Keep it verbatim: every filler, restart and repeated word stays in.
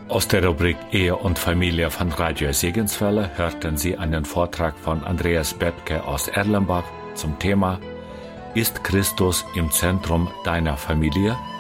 Aus der Rubrik Ehe und Familie von Radio Segenswelle hörten Sie einen Vortrag von Andreas Bethke aus Erlenbach zum Thema: Ist Christus im Zentrum deiner Familie?